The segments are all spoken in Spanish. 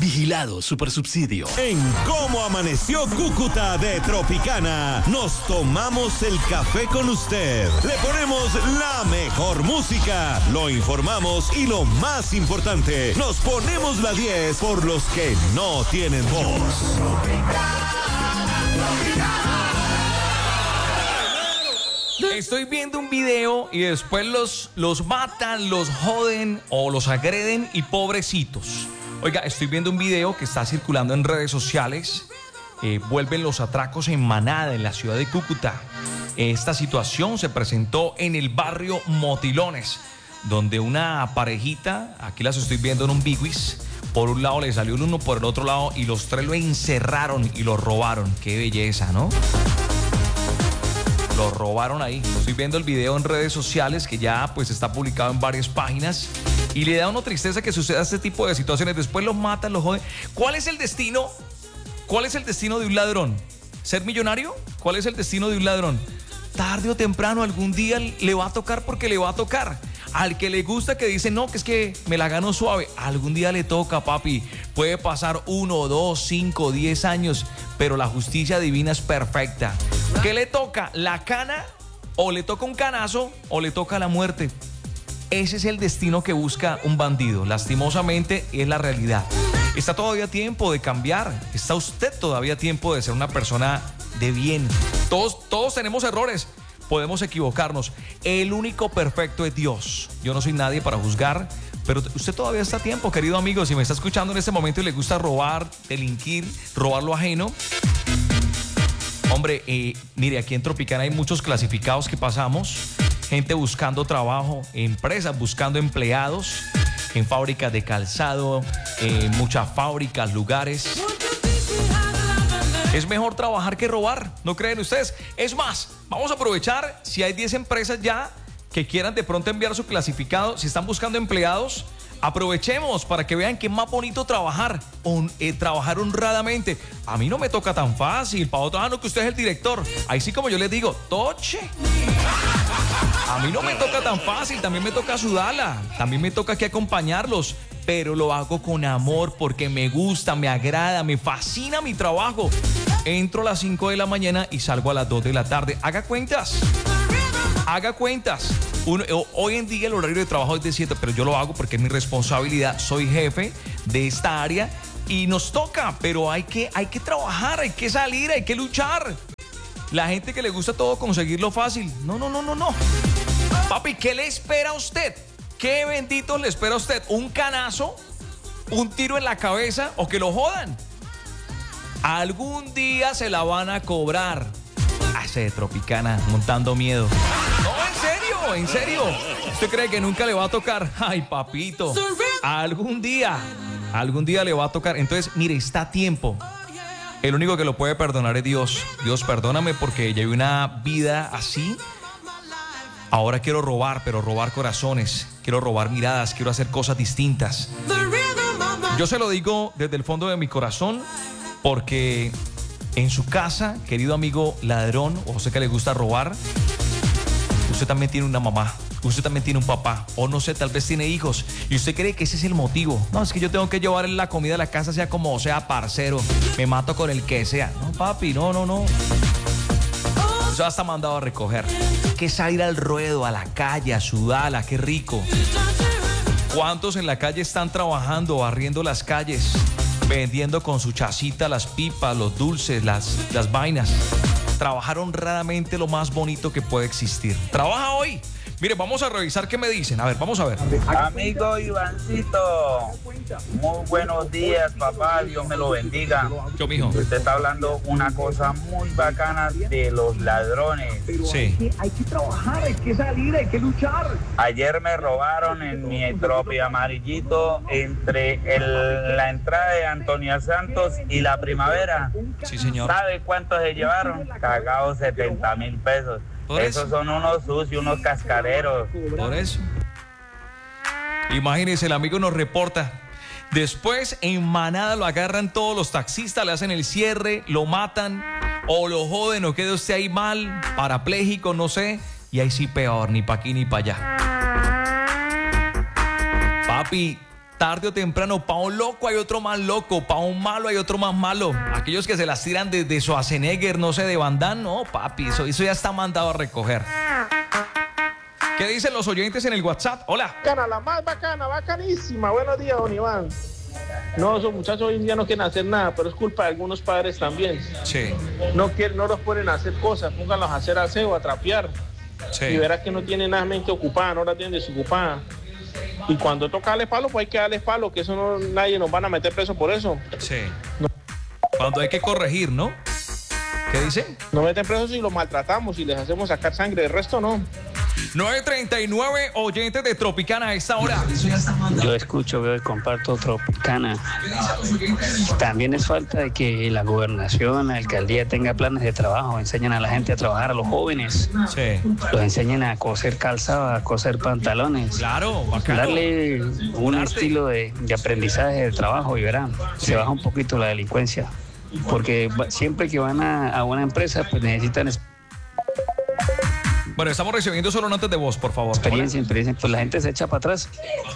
Vigilado Supersubsidio. En Cómo Amaneció Cúcuta de Tropicana, nos tomamos el café con usted. Le ponemos la mejor música, lo informamos y lo más importante, nos ponemos la 10 por los que no tienen voz. Estoy viendo un video y después los matan, los joden o los agreden y pobrecitos. Oiga, estoy viendo un video que está circulando en redes sociales. Vuelven los atracos en manada en la ciudad de Cúcuta. Esta situación se presentó en el barrio Motilones, donde una parejita, aquí las estoy viendo en un biguis, por un lado le salió el uno, por el otro lado, y los tres lo encerraron y lo robaron. Qué belleza, ¿no? Lo robaron ahí. Estoy viendo el video en redes sociales que ya pues está publicado en varias páginas y le da una tristeza que suceda este tipo de situaciones. Después los matan, los joden. ¿Cuál es el destino? ¿Cuál es el destino de un ladrón? ¿Ser millonario? ¿Cuál es el destino de un ladrón? Tarde o temprano algún día le va a tocar porque le va a tocar. Al que le gusta que dice, no, que es que me la gano suave, algún día le toca, papi. Puede pasar 1, 2, 5, 10 años, pero la justicia divina es perfecta. ¿Qué le toca? ¿La cana? ¿O le toca un canazo? ¿O le toca la muerte? Ese es el destino que busca un bandido. Lastimosamente es la realidad. Está todavía tiempo de cambiar. Está usted todavía tiempo de ser una persona de bien. Todos tenemos errores. Podemos equivocarnos. El único perfecto es Dios. Yo no soy nadie para juzgar, pero usted todavía está a tiempo, querido amigo. Si me está escuchando en este momento y le gusta robar, delinquir, robar lo ajeno, hombre, mire, aquí en Tropicana hay muchos clasificados que pasamos. Gente buscando trabajo, empresas buscando empleados, en fábricas de calzado, muchas fábricas, lugares. Es mejor trabajar que robar, ¿no creen ustedes? Es más, vamos a aprovechar si hay 10 empresas ya que quieran de pronto enviar su clasificado, si están buscando empleados, aprovechemos para que vean que es más bonito trabajar, trabajar honradamente. A mí no me toca tan fácil, para otros, no, que usted es el director. Ahí sí, como yo les digo, toche. A mí no me toca tan fácil, también me toca sudarla, también me toca que acompañarlos, pero lo hago con amor porque me gusta, me agrada, me fascina mi trabajo. Entro a las 5 de la mañana y salgo a las 2 de la tarde. Haga cuentas. Haga cuentas. Hoy en día el horario de trabajo es de 7, pero yo lo hago porque es mi responsabilidad. Soy jefe de esta área y nos toca, pero hay que trabajar, hay que salir, hay que luchar. La gente que le gusta todo conseguirlo fácil. No. Papi, ¿qué le espera a usted? ¿Qué bendito le espera a usted? ¿Un canazo? ¿Un tiro en la cabeza? ¿O que lo jodan? Algún día se la van a cobrar. Ese de Tropicana, montando miedo. No, en serio. ¿Usted cree que nunca le va a tocar? Ay, papito. Algún día le va a tocar. Entonces, mire, está a tiempo. El único que lo puede perdonar es Dios. Dios, perdóname porque llevé una vida así. Ahora quiero robar, pero robar corazones. Quiero robar miradas, quiero hacer cosas distintas. Yo se lo digo desde el fondo de mi corazón porque en su casa, querido amigo ladrón, o sé que le gusta robar, usted también tiene una mamá, usted también tiene un papá, o no sé, tal vez tiene hijos, y usted cree que ese es el motivo. No, es que yo tengo que llevar la comida a la casa, sea como sea, parcero, me mato con el que sea. No, papi, no. Eso hasta mandado a recoger. Que salir al ruedo, a la calle, a sudarla, qué rico. ¿Cuántos en la calle están trabajando, barriendo las calles, vendiendo con su chacita las pipas, los dulces, las vainas? Trabajar honradamente lo más bonito que puede existir. Trabaja hoy. Mire, vamos a revisar qué me dicen. A ver, vamos a ver. Amigo Ivancito, muy buenos días, papá. Dios me lo bendiga. Yo, mijo. Usted está hablando una cosa muy bacana de los ladrones. Sí. Hay que trabajar, hay que salir, hay que luchar. Ayer me robaron en mi tropi amarillito entre la entrada de Antonia Santos y la Primavera. Sí, señor. ¿Sabe cuánto se llevaron? Cagados 70,000 pesos. Esos son unos sucios, unos cascareros. Por eso. Imagínense, el amigo nos reporta. Después en manada lo agarran todos los taxistas, le hacen el cierre, lo matan o lo joden o quede usted ahí mal, parapléjico, no sé. Y ahí sí peor, ni para aquí ni para allá. Papi, tarde o temprano, para un loco hay otro más loco, para un malo hay otro más malo. Aquellos que se las tiran de Schwarzenegger, no sé, de Van Damme, no, papi, eso ya está mandado a recoger. ¿Qué dicen los oyentes en el WhatsApp? Hola. Bacana, la más bacana, bacanísima. Buenos días, don Iván. No, esos muchachos hoy en día no quieren hacer nada, pero es culpa de algunos padres también. Sí. No los ponen a hacer cosas, pónganlos a hacer aseo, a trapear. Sí. Y verás que no tienen nada mente ocupada, no la tienen desocupada. Y cuando toca darle palo, pues hay que darles palo, que eso no, nadie nos van a meter preso por eso. Sí. Cuando hay que corregir, ¿no? ¿Qué dicen? Nos meten presos si los maltratamos y les hacemos sacar sangre, el resto no. 9:39, oyentes de Tropicana a esta hora. Yo escucho, veo y comparto Tropicana. También es falta de que la gobernación, la alcaldía tenga planes de trabajo, enseñen a la gente a trabajar, a los jóvenes. Sí. Los enseñen a coser calzado, a coser pantalones. Claro, bacano. Darle un estilo de aprendizaje de trabajo y verán, se baja un poquito la delincuencia. Porque siempre que van a una empresa, pues necesitan Bueno, estamos recibiendo solo notas de voz, por favor. experiencia, pues la gente se echa para atrás.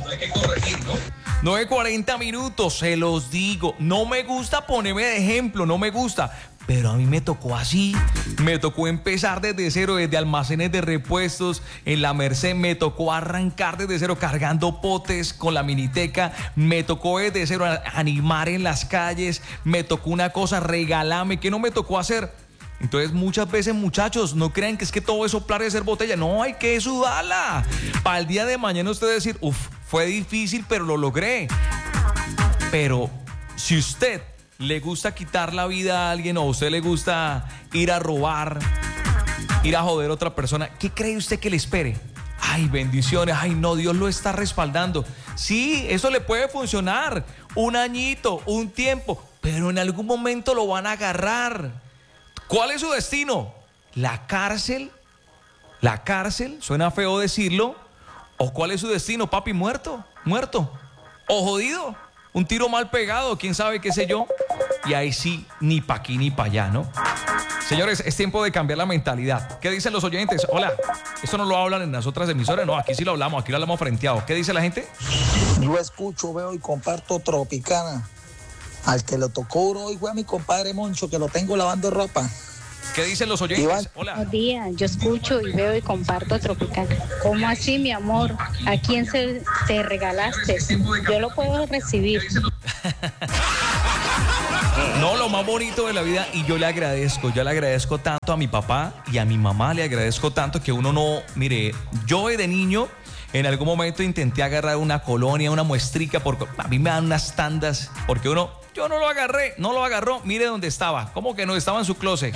9:40 minutos, se los digo. No me gusta ponerme de ejemplo, no me gusta. Pero a mí me tocó así. Me tocó empezar desde cero, desde almacenes de repuestos en la Merced. Me tocó arrancar desde cero cargando potes con la miniteca. Me tocó desde cero animar en las calles. Me tocó una cosa, regalarme. ¿Qué no me tocó hacer? Entonces muchas veces, muchachos, no crean que es que todo es soplar y hacer botella. No, hay que sudarla. Para el día de mañana usted decir, fue difícil, pero lo logré. Pero si usted le gusta quitar la vida a alguien o a usted le gusta ir a robar, ir a joder a otra persona, ¿qué cree usted que le espere? Ay, bendiciones, ay no, Dios lo está respaldando. Sí, eso le puede funcionar, un añito, un tiempo, pero en algún momento lo van a agarrar. ¿Cuál es su destino? ¿La cárcel? ¿La cárcel? Suena feo decirlo. ¿O cuál es su destino, papi? Muerto. ¿O jodido? Un tiro mal pegado, quién sabe, qué sé yo. Y ahí sí, ni pa' aquí ni pa' allá, ¿no? Señores, es tiempo de cambiar la mentalidad. ¿Qué dicen los oyentes? Hola, esto no lo hablan en las otras emisoras. No, aquí sí lo hablamos, aquí lo hablamos frenteado. ¿Qué dice la gente? Yo escucho, veo y comparto Tropicana. Al que lo tocó hoy fue a mi compadre Moncho, que lo tengo lavando ropa. ¿Qué dicen los oyentes? Iván. Hola. Buenos días, yo escucho y veo y comparto Tropicana. ¿Cómo así, mi amor? ¿A quién se regalaste? Yo lo puedo recibir. No, lo más bonito de la vida, y yo le agradezco tanto a mi papá y a mi mamá, le agradezco tanto que uno no, mire, yo de niño en algún momento intenté agarrar una colonia, una muestrica, porque a mí me dan unas tandas, porque yo no lo agarró, mire dónde estaba, como que no estaba en su closet.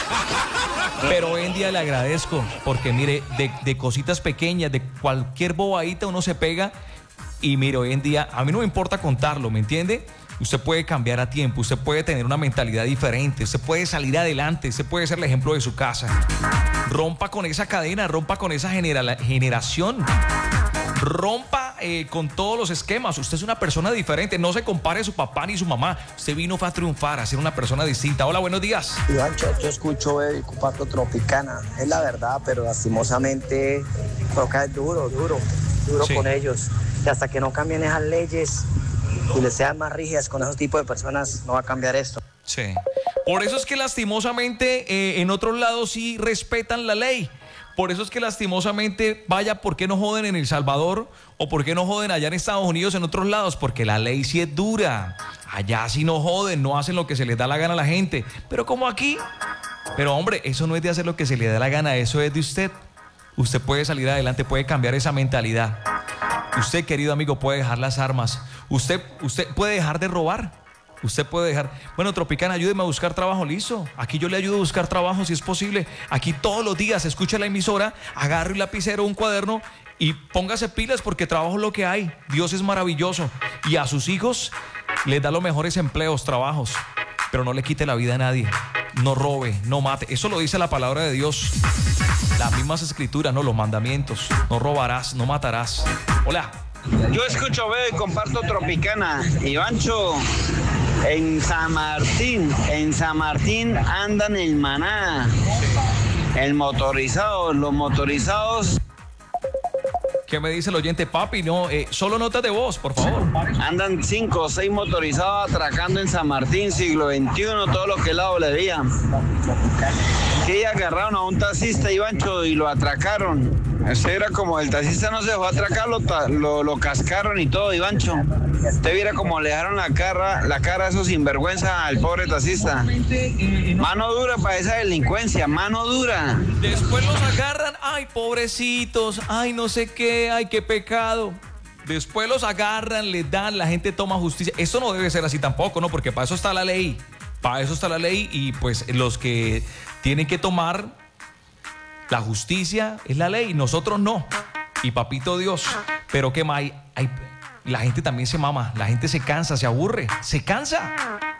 Pero hoy en día le agradezco, porque mire, de cositas pequeñas, de cualquier bobadita uno se pega, y mire, hoy en día, a mí no me importa contarlo, ¿me entiende? Usted puede cambiar a tiempo, usted puede tener una mentalidad diferente, usted puede salir adelante, usted puede ser el ejemplo de su casa. Rompa con esa cadena, rompa con esa generación, rompa con todos los esquemas. Usted es una persona diferente, no se compare a su papá ni su mamá. Usted fue a triunfar, a ser una persona distinta. Hola, buenos días. Iván, yo escucho y comparto Tropicana. Es la verdad, pero lastimosamente toca duro sí. Con ellos. Y hasta que no cambien esas leyes y les sean más rígidas con esos tipos de personas, no va a cambiar esto. Sí. Por eso es que lastimosamente en otros lados sí respetan la ley. Por eso es que lastimosamente, vaya, ¿por qué no joden en El Salvador? ¿O por qué no joden allá en Estados Unidos, en otros lados? Porque la ley sí es dura. Allá sí no joden, no hacen lo que se les da la gana a la gente. Pero como aquí. Pero hombre, eso no es de hacer lo que se le da la gana, eso es de usted. Usted puede salir adelante, puede cambiar esa mentalidad. Usted, querido amigo, puede dejar las armas. Usted puede dejar de robar. Usted puede dejar. Bueno, Tropicana, ayúdeme a buscar trabajo, listo. Aquí yo le ayudo a buscar trabajo si es posible. Aquí todos los días escucha la emisora, agarre un lapicero, un cuaderno y póngase pilas porque trabajo es lo que hay. Dios es maravilloso. Y a sus hijos les da los mejores empleos, trabajos. Pero no le quite la vida a nadie. No robe, no mate. Eso lo dice la palabra de Dios. Las mismas escrituras, no, los mandamientos. No robarás, no matarás. Hola. Yo escucho, veo y comparto Tropicana. Ivancho, en San Martín andan en manada. Los motorizados. ¿Qué me dice el oyente? Papi, no, solo notas de voz, por favor. Andan 5 o 6 motorizados atracando en San Martín, siglo XXI, todo lo que es la doblería. Que agarraron a un taxista, Ivancho, y lo atracaron. Ese era como el taxista no se dejó atracar, lo cascaron y todo, Ivancho. Usted viera como le dejaron la cara a esos sinvergüenza al pobre taxista. Mano dura para esa delincuencia, mano dura. Después los agarran, ay, pobrecitos, ay, no sé qué, ay, qué pecado. Después los agarran, les dan, la gente toma justicia. Esto no debe ser así tampoco, ¿no? Porque para eso está la ley. Para eso está la ley y pues los que tienen que tomar la justicia es la ley, nosotros no. Y papito Dios, pero qué más la gente también se mama, la gente se cansa, se aburre, se cansa.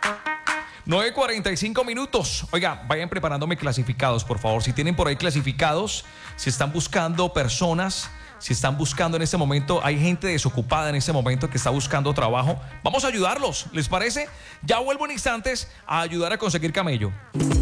9:45 minutos. Oiga, vayan preparándome clasificados, por favor. Si tienen por ahí clasificados, si están buscando personas, si están buscando en este momento, hay gente desocupada en este momento que está buscando trabajo. Vamos a ayudarlos, ¿les parece? Ya vuelvo en instantes a ayudar a conseguir camello.